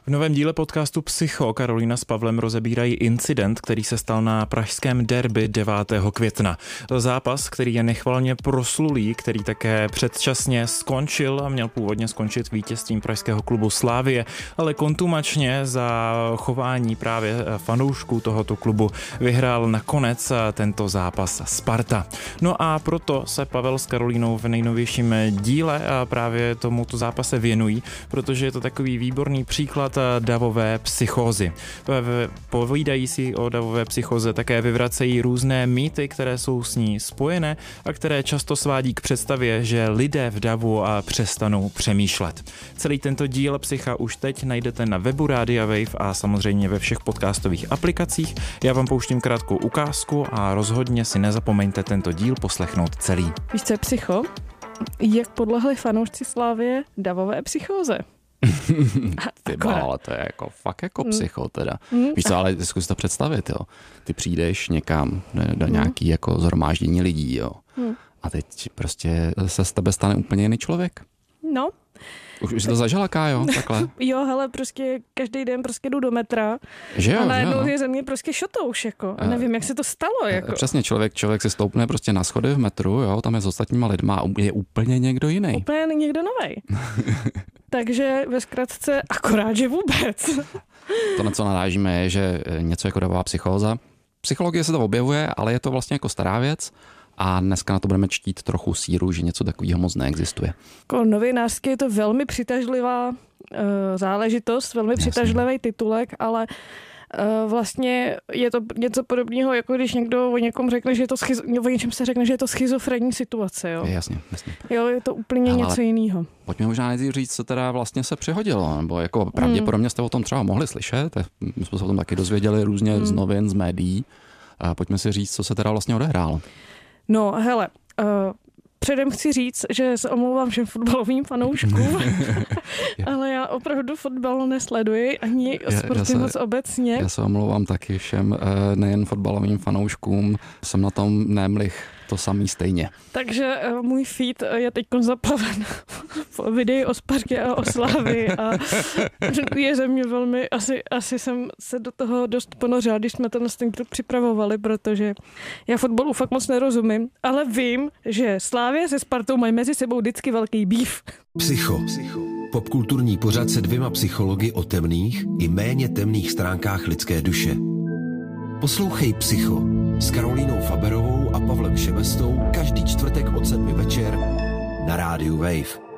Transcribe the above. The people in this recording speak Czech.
V novém díle podcastu Psycho Karolína s Pavlem rozebírají incident, který se stal na pražském derby 9. května. Zápas, který je nechvalně proslulý, který také předčasně skončil a měl původně skončit vítězstvím pražského klubu Slavie, ale kontumačně za chování právě fanoušků tohoto klubu vyhrál nakonec tento zápas Sparta. No a proto se Pavel s Karolínou v nejnovějším díle právě tomuto zápase věnují, protože je to takový výborný příklad davové psychózy. Povídají si o davové psychóze, také vyvracejí různé mýty, které jsou s ní spojené a které často svádí k představě, že lidé v davu přestanou přemýšlet. Celý tento díl Psycha už teď najdete na webu Rádia Wave a samozřejmě ve všech podcastových aplikacích. Já vám pouštím krátkou ukázku a rozhodně si nezapomeňte tento díl poslechnout celý. Víš, co je Psycho? Jak podlehli fanoušci Slavie davové psychóze. Ale to je jako fakt jako psycho teda. Víš co, ale zkus to představit, jo. Ty přijdeš někam do nějaký jako zhromáždění lidí, jo. A teď prostě se z tebe stane úplně jiný člověk. No. Už jsi to zažila, Kájo, takhle? Jo, hele, prostě každý den prostě jdu do metra že jo, a najednou je ze mě prostě šotouš, jako. A nevím, jak se to stalo, jako. Přesně, člověk se stoupne prostě na schody v metru, jo, tam je s ostatníma lidma a je úplně někdo jiný. Úplně někdo novej. Takže ve zkratce akorát, že vůbec. To, na co narážíme, je, že něco jako davová psychóza. Psychologie se to objevuje, ale je to vlastně jako stará věc. A dneska na to budeme čtít trochu síru, že něco takového moc neexistuje. Jako novinářsky je to velmi přitažlivá záležitost, velmi přitažlivý titulek, ale vlastně je to něco podobného, jako když někdo o někom řekne, že je to o něčem se řekne, že je to schizofrenní situace. Jo? Jasně. Jo, je to úplně něco jiného. Pojďme možná nejdřív říct, co teda vlastně se přihodilo, nebo jako pravděpodobně jste o tom třeba mohli slyšet, my jsme se o tom taky dozvěděli různě z novin, z médií. Pojďme si říct, co se teda vlastně odehrálo. No, hele, předem chci říct, že se omlouvám všem fotbalovým fanouškům, ale já opravdu fotbal nesleduji, ani sporty moc obecně. Já se omlouvám taky všem, nejen fotbalovým fanouškům, jsem na tom nemlich to samý stejně. Takže můj feed je teď zaplaven videí o Spartě a o Slavii a je ze mě velmi, asi jsem se do toho dost ponořila, když jsme ten díl připravovali, protože já fotbalu fakt moc nerozumím, ale vím, že Slavie se Spartou mají mezi sebou vždycky velký býv. Psycho. Popkulturní pořad se 2 psychologi o temných i méně temných stránkách lidské duše. Poslouchej Psycho s Karolínou Faberovou a Pavlem Šebestou každý čtvrtek od 7 večer na rádiu Wave.